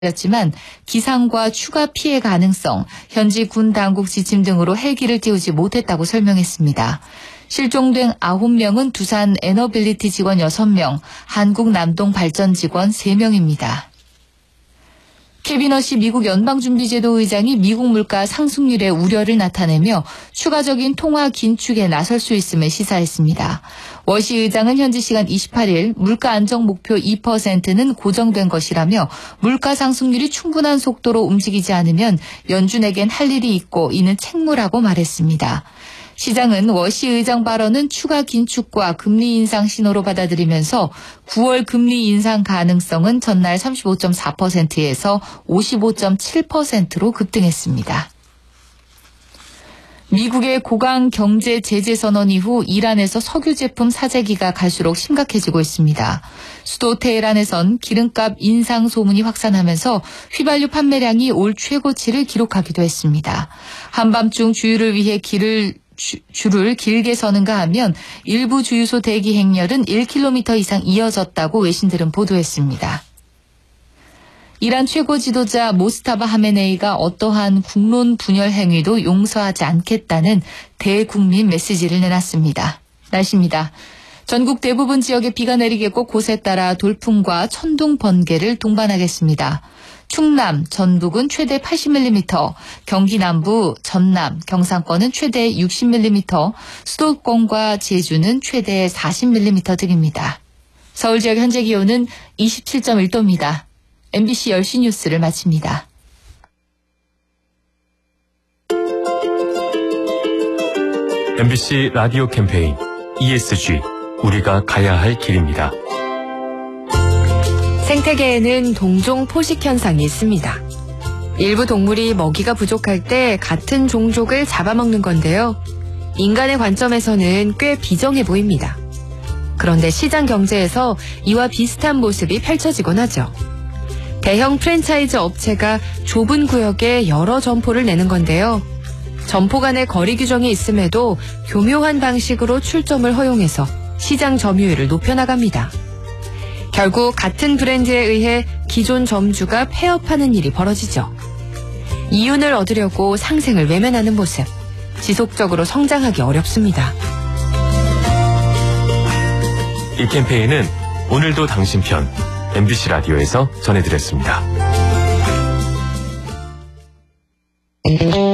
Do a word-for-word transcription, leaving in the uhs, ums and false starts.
였지만 기상과 추가 피해 가능성, 현지 군 당국 지침 등으로 헬기를 띄우지 못했다고 설명했습니다. 실종된 아홉 명은 두산 에너빌리티 직원 여섯 명, 한국남동발전 직원 세 명입니다. 케빈 허시 미국 연방준비제도 의장이 미국 물가 상승률에 우려를 나타내며 추가적인 통화 긴축에 나설 수 있음을 시사했습니다. 워시 의장은 현지 시간 이십팔 일 물가 안정 목표 이 퍼센트는 고정된 것이라며 물가 상승률이 충분한 속도로 움직이지 않으면 연준에겐 할 일이 있고 이는 책무라고 말했습니다. 시장은 워시 의장 발언은 추가 긴축과 금리 인상 신호로 받아들이면서 구월 금리 인상 가능성은 전날 삼십오 점 사 퍼센트에서 오십오 점 칠 퍼센트로 급등했습니다. 미국의 고강 경제 제재 선언 이후 이란에서 석유 제품 사재기가 갈수록 심각해지고 있습니다. 수도 테헤란에선 기름값 인상 소문이 확산하면서 휘발유 판매량이 올 최고치를 기록하기도 했습니다. 한밤중 주유를 위해 길을 주, 줄을 길게 서는가 하면 일부 주유소 대기 행렬은 일 킬로미터 이상 이어졌다고 외신들은 보도했습니다. 이란 최고 지도자 모스타바 하메네이가 어떠한 국론 분열 행위도 용서하지 않겠다는 대국민 메시지를 내놨습니다. 날씨입니다. 전국 대부분 지역에 비가 내리겠고 곳에 따라 돌풍과 천둥 번개를 동반하겠습니다. 충남, 전북은 최대 팔십 밀리미터, 경기 남부, 전남, 경상권은 최대 육십 밀리미터, 수도권과 제주는 최대 사십 밀리미터 등입니다. 서울 지역 현재 기온은 이십칠 점 일 도입니다. 엠비씨 열 시 뉴스를 마칩니다. 엠비씨 라디오 캠페인 이에스지, 우리가 가야 할 길입니다. 생태계에는 동종 포식 현상이 있습니다. 일부 동물이 먹이가 부족할 때 같은 종족을 잡아먹는 건데요. 인간의 관점에서는 꽤 비정해 보입니다. 그런데 시장 경제에서 이와 비슷한 모습이 펼쳐지곤 하죠. 대형 프랜차이즈 업체가 좁은 구역에 여러 점포를 내는 건데요. 점포 간의 거리 규정이 있음에도 교묘한 방식으로 출점을 허용해서 시장 점유율을 높여나갑니다. 결국 같은 브랜드에 의해 기존 점주가 폐업하는 일이 벌어지죠. 이윤을 얻으려고 상생을 외면하는 모습, 지속적으로 성장하기 어렵습니다. 이 캠페인은 오늘도 당신 편 엠비씨 라디오에서 전해드렸습니다.